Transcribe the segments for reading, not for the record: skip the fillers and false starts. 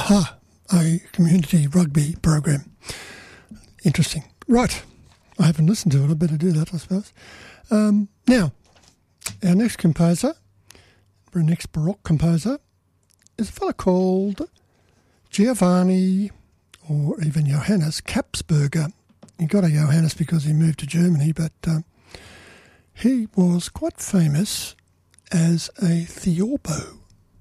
Aha, a community rugby program. Interesting. Right, I haven't listened to it. I better do that, I suppose. Now, our next composer, our next Baroque composer, is a fellow called Giovanni, or even Johannes Kapsberger. He got a Johannes because he moved to Germany, but he was quite famous as a theorbo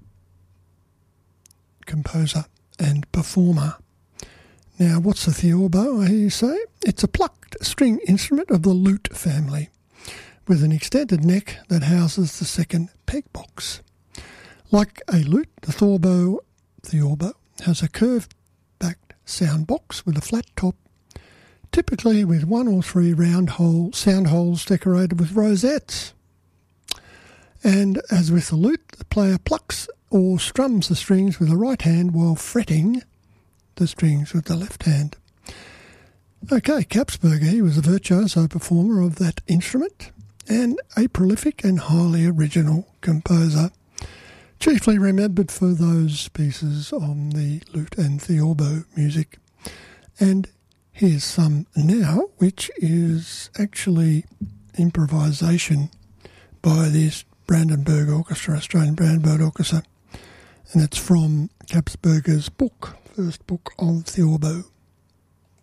composer and performer. Now, what's a theorbo, I hear you say? It's a plucked string instrument of the lute family with an extended neck that houses the second peg box. Like a lute, the theorbo has a curved-backed sound box with a flat top, typically with 1 or 3 round sound holes decorated with rosettes. And as with the lute, the player plucks or strums the strings with the right hand while fretting the strings with the left hand. Okay, Kapsberger, he was a virtuoso performer of that instrument and a prolific and highly original composer, chiefly remembered for those pieces on the lute and theorbo music. And here's some now, which is actually improvisation by this Brandenburg Orchestra, Australian Brandenburg Orchestra, and it's from Kapsberger's book, first book of theorbo.